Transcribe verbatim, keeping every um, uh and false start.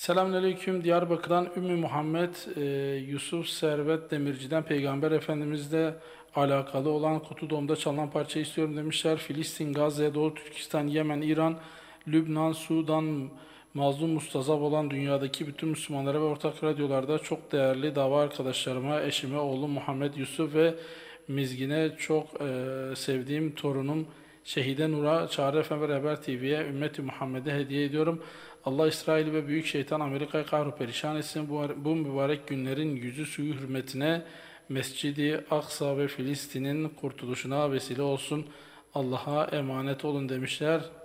Selamünaleyküm. Diyarbakır'dan Ümmü Muhammed e, Yusuf Servet Demirci'den Peygamber Efendimizle alakalı olan Kutu Doğum'da çalınan parça istiyorum demişler. Filistin, Gazze, Doğu Türkistan, Yemen, İran, Lübnan, Sudan mazlum mustazap olan dünyadaki bütün Müslümanlara ve ortak radyolarda çok değerli dava arkadaşlarıma, eşime, oğlum Muhammed Yusuf ve Mizgin'e çok e, sevdiğim torunum Şehide Nur'a, Çağrı Efem ve Rehber T V'ye, Ümmeti Muhammed'e hediye ediyorum. Allah İsrail ve büyük şeytan Amerika'yı kahru perişan etsin. Bu, bu mübarek günlerin yüzü suyu hürmetine Mescid-i Aksa ve Filistin'in kurtuluşuna vesile olsun. Allah'a emanet olun demişler.